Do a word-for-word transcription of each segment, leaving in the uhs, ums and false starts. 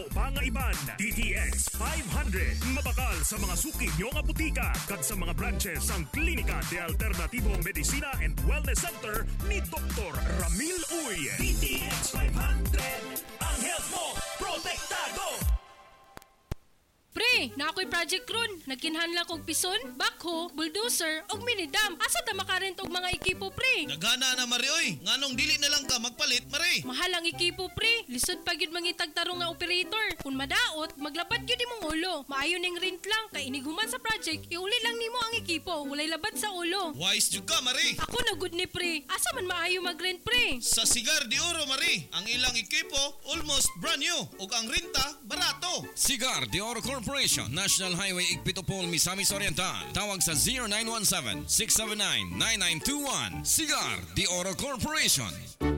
Pangaiban, D T X five hundred. Mabakal sa mga suki nyo nga butika kag sa mga branches ang Klinika de Alternativo Medicina and Wellness Center ni Doctor Ramil Uy. D T X five hundred. Ang health mo, protektado! Pre, na ako'y Project Ron. Nagkinhanla kong pison, backhoe, bulldozer, og minidam. Asa ta makarent og mga ekipo, pre? Nagana na, Mari, oy. Nganong dili na lang ka magpalit, Mari? Mahal ang ekipo, pre. Lisod pa gyud mangitag tarong nga operator. Kung madaot, maglabat gyud imong ulo. Maayo ning rent lang, kay iniguman sa project, iuli lang nimo ang ekipo. Walay labat sa ulo. Wise jud ka, Mari. Ako na good ni, pre. Asa man maayo mag-rent, pre? Sa Cigar de Oro, Mari. Ang ilang ekipo, almost brand new. Ug ang renta, barato. Cigar de Oro Corporation, National Highway Igpitopol, Misamis Oriental. Tawag sa zero nine one seven, six seven nine, nine nine two one. Cigar de Oro Corporation.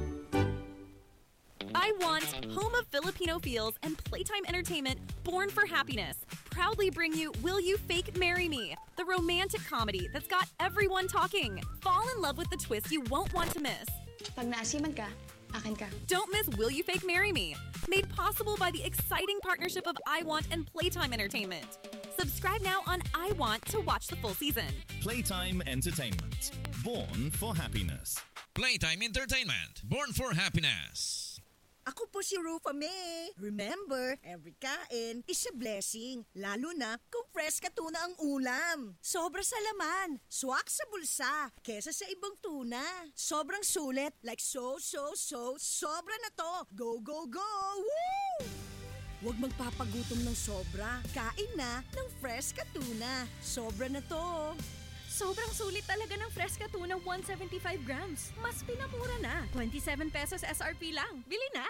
I Want, home of Filipino feels and playtime entertainment born for happiness, proudly bring you Will You Fake Marry Me, the romantic comedy that's got everyone talking. Fall in love with the twist you won't want to miss. Pag naasiman ka, akin ka. Don't miss Will You Fake Marry Me, made possible by the exciting partnership of I Want and Playtime Entertainment. Subscribe now on I Want to watch the full season. Playtime Entertainment, born for happiness. Playtime Entertainment, born for happiness. Ako po si Rufa May. Remember, every kain is a blessing. Lalo na kung fresh ka tuna ang ulam. Sobra sa laman, swak sa bulsa, kesa sa ibang tuna. Sobrang sulit, like so, so, so, sobra na to. Go, go, go! Woo! Huwag magpapagutom ng sobra. Kain na ng fresh ka tuna. Sobra na to. Sobrang sulit talaga ng Fresca Tuna one seventy-five grams. Mas pinamura na. twenty-seven pesos S R P lang. Bili na!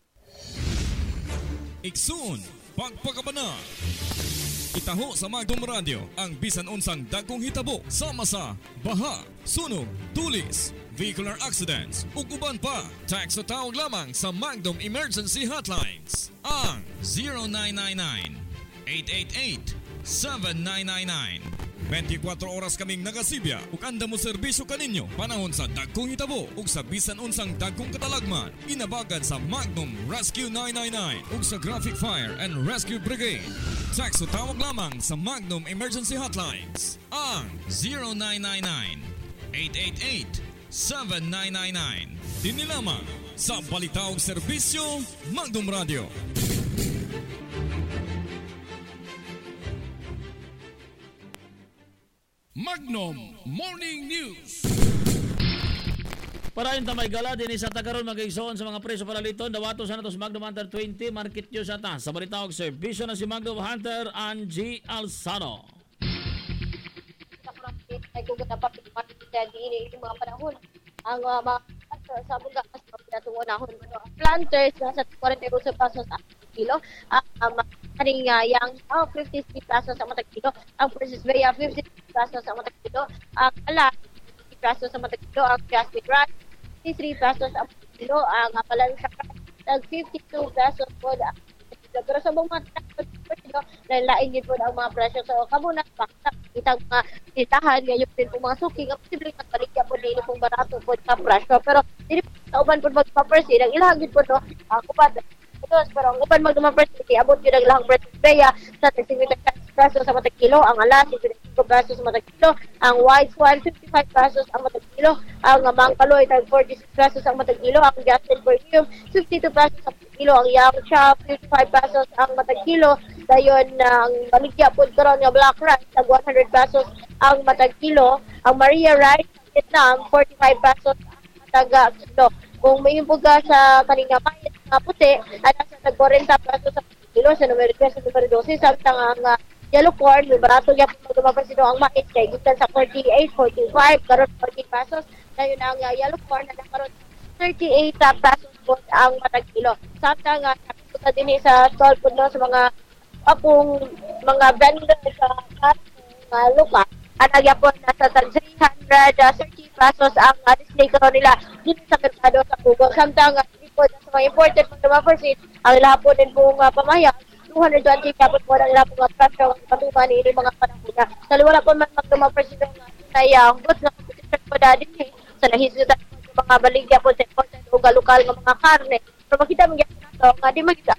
Iksun, pagpakabana. Itaho sa Magdom Radio ang bisan unsang dagkong hitabo sama sa baha, sunog, tulis, vehicular accidents, ug uban pa. Text o tawag lamang sa Magdom Emergency Hotlines. Ang zero nine nine nine, eight eight eight, seven nine nine nine. twenty-four oras kaming nagasibya ug anda mo serbisyo kaninyo panahon sa dagkong hitabo ug sa bisan unsang dagkong katalagman. Inabagan sa Magnum Rescue nine nine nine ug sa Graphic Fire and Rescue Brigade. Text o tawag lamang sa Magnum Emergency Hotlines. Ang zero nine nine nine, eight eight eight, seven nine nine nine. Dini lamang sa Balitaog Serbisyo Magnum Radio. Magnum Morning News. Para yung tamay gala, din sa tagaroon mag-igsoon sa mga preso palaliton. Dawato sa natos Magnum Hunter twenty, market nyo sa ta. Sa Balitawag Servisyo na si Magnum Hunter Angie Alzano. Ay kung napapilipan nila din yung mga panahon. Ang uh, mga planters, sabi nga, mas pinatungo na hon. Planters, nasa forty-two pesos ang kilo. Um, Kaning uh, yang oh, fifty-three pesos ang matag kilo. Ang Princess Bea, fifty-three pesos ang matag kilo. Ang ala, fifty pesos ang matag kilo. Ang Jasmine Rice, fifty-three pesos ang matag kilo. Ang Apalansa, tag fifty-two pesos po ang matag kilo. Pero sa mga kilo, nalain yun po ang mga presyo. So, kamuna, bakit itang mga titahan, ngayon din po mga suking. Ang posibleng nagbalikya po din pong barato po sa presyo. Pero, hindi po sa uban po magpapersin. Ang ilahagin po, no, ang kupad. Pero ang upan magdumang percent, abot yun ang ilang Princess Bea sa seventy-five pesos sa matag kilo. Ang alas, seventy-five pesos sa matag kilo. Ang white swan, fifty-five pesos ang matag kilo. Ang mangkaloy, forty-six pesos ang matag kilo. Ang Justin Premium, fifty-two pesos ang matag kilo. Ang Yang Chop, fifty-five pesos ang matag kilo. Dayon, ang baligya po karon nga black rice, tag one hundred pesos ang matag kilo. Ang Maria Rice, Vietnam, forty-five pesos ang matag kilo. Kung may impuga sa kanina mayat nga puti, ala sa tag-forty pesos sa kilo, sa numero two, sa numero twelve, samtang ang uh, yellow corn, may barato niya kung magdumapasido ang mais, kay gitan sa forty-eight, forty-five, karon forty pesos, ngayon ang uh, yellow corn, na karon thirty-eight uh, pesos po ang matag kilo. Samtang uh, napipunta din sa stall po no, sa mga apong mga vendor sa mga lupa, anagya po nasa three hundred thirty pesos ang uh, display karon nila dito sa merkado sa Pugo. Samtang uh, po sa mga imported po na percent, ang lahat po din pong uh, pamahayag, two hundred twenty kapot po ang lahat po mga transfer ang patuman ni mga panahon na. Sa wala po man mag-lumang percent ng uh, goods na competition po na din eh. Sa nahisgutan po sa mga baligya po sa imported o lokal ng mga karne. Pero makita mo yan na ito, nga di magkita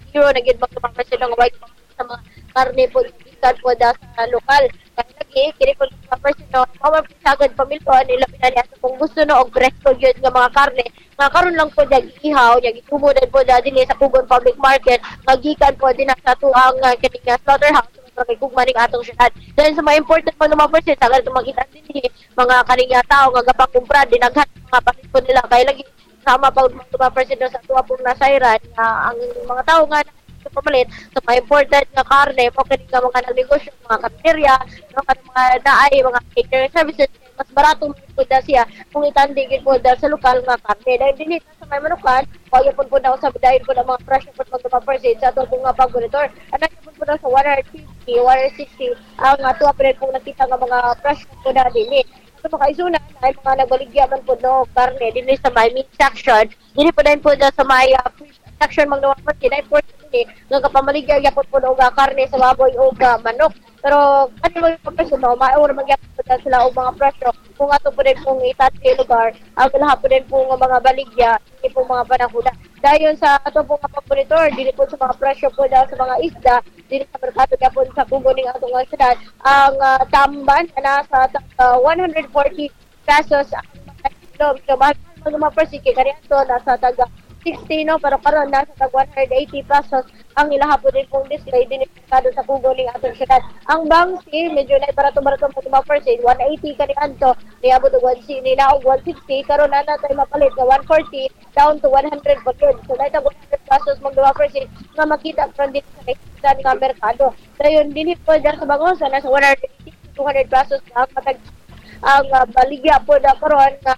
zero na gid mga presidente nga white sa mga karne po gikan po da sa lokal. Kaya lagi kini po mga presidente mawag sagad pamilya nila pinani ato kung gusto no og presko gyud nga mga karne nga karon lang po jag ihaw jag itubo din po da dinhi sa Pugon Public Market nga gikan po din sa tuang uh, kining uh, slaughterhouse kay gugma ning atong syudad. Then sa mga important po mga presidente sagad ito makita dinhi mga kaning uh, tao nga gapang kumpra dinaghan mga pasit nila kay lagi sama pa mga presidente sa tuwa pong nasayran nga ang mga tao nga pamalit sa mga important nga karne mo kini nga mga nagnegosyo mga kafeteria no kanang mga daay mga catering services mas barato po da siya kung itandigin po da sa lokal nga karne dahil dinhi sa may manukan kaya po po daw sa dahil po ng mga presyo po mga percent sa ato pong nga pag-monitor anak po po daw sa one fifty, one sixty ang ato pa rin pong nakita nga mga presyo po na dinhi sa mga kaisunan ay mga nagbaligyaman po no karne dinhi sa may meat section dinhi po din po da sa may uh, section mga naman po dinhi po nga kapamaligya yapon po og karne sa baboy o manok pero ano mo yung presyo no maura magyapon po sila og mga presyo kung ato po din pong itatay lugar ang lahat po din po nga mga baligya hindi po mga panahuda dayon sa ato pong mga monitor dili po sa mga presyo po daw sa mga isda dili sa merkado yapon sa Pugo ning atong syudad ang uh, tamban na sa uh, one hundred forty pesos ang mga kilo so mahal mga persiki kani ato nasa taga sixty no pero karon nasa tag one hundred eighty pesos ang ilahapon din pong display din merkado sa Pugo ning atong syudad. Ang bangsi medyo na barato-barato mo mga percent one eighty kani anto niabot og one sixty ni naog one sixty karon na natay mapalit sa one forty down to one hundred pa gyud. So dahil one hundred pesos mga two percent nga makita from din sa next nga merkado. Dayon dinhi po dyan sa Bangosa nasa one hundred eighty to two hundred pesos ang matag ang uh, baligya po na karon nga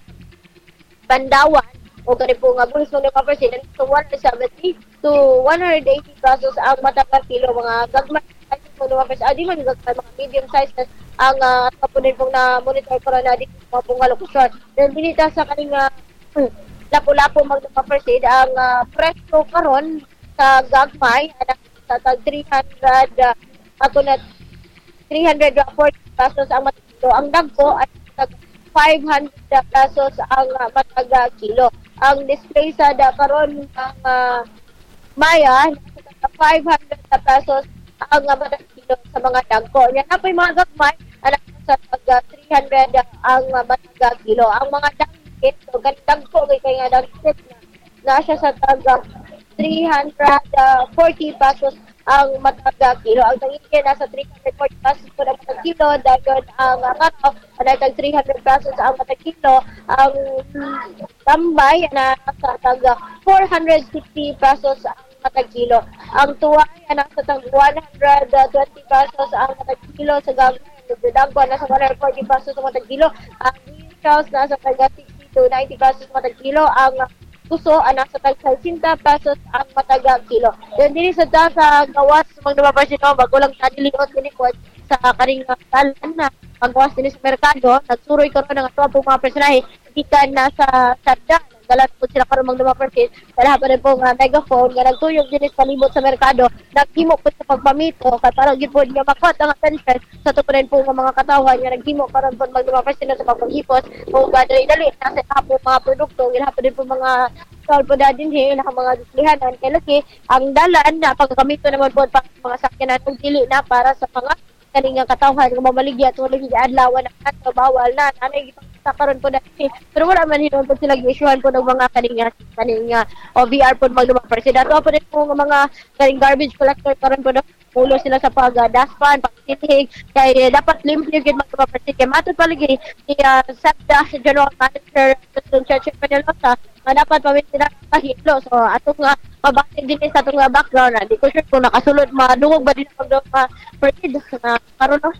Pandawan o kani po nga bulis mga percent so one seventy to one eighty pesos ang matagal kilo mga gagmay po mga percent adi man gagmay mga medium size ang uh, kapunin pong na monitor ko na dito mga pong lokasyon then binita sa kaning uh, lapo-lapo mga percent ang uh, presyo karon sa gagmay ana sa tag three hundred uh, ato na three hundred forty pesos ang matagal ang dagko ay tag five hundred pesos ang uh, matagal kilo. Ang display sa da karon ang uh, maya sa five hundred pesos ang uh, matagal kilo sa mga dagko. Yan na po yung mga gagmay anak sa tag three hundred ang uh, matagal kilo. Ang mga dagkit so dagko kay kay nga dagkit na nasa sa tag three hundred forty pesos ang mataga kilo. Ang tangike nasa three hundred forty pesos po na matag kilo. Dahil ang uh, kato, nasa three hundred pesos ang matag kilo. Ang tambay na nasa taga four hundred sixty pesos ang matag kilo. Ang tuway nasa taga one hundred twenty pesos ang matag kilo sa gagawin. Dagwa nasa one hundred forty pesos ang matag kilo. Ang Shells nasa taga sixty to ninety pesos ang matag kilo. Ang puso anak sa tag sixty pesos ang mataga kilo. Then dili sa ta sa gawas mga nababasin no bago lang taniliot ni likod sa karing talan na paggawas din sa merkado nagsuroy karon ng ato pong mga personahe gikan na sa sadda dalat po sila karon mga nababasin dala pa rin po nga megaphone nga nagtuyog din sa palibot sa merkado naghimo po sa pagpamito kay para gid po niya makuha ang attention sa tukuran po nga mga katawhan nga naghimo karon po mga nababasin sa paghipos o dali-dali nasa kapo mga produkto ila pa din po mga tawag po dadin he na mga displihanan kay laki ang dalan na pagkamito naman po pa mga sakyanan ug dili na para sa mga kaning katawhan nga mamaligya at wala gyud adlaw na ato bawal na anay gipakita karon po dati pero wala man hinon po sila gi-issuehan po ng mga kaning kaning O V R po mga percent ato po din po mga kaning garbage collector karon po ulo sila sa pag-daspan, pag-titig, kaya dapat limpyo yun mga percent kaya matod palagi ni uh, SEPDA General Manager President Church Penelosa nga dapat pawin sila kahilo. So, atong nga, mabasig din sa atong background. Di ko sure kung nakasulod, madungog ba din ang pag-parade na karoon, no?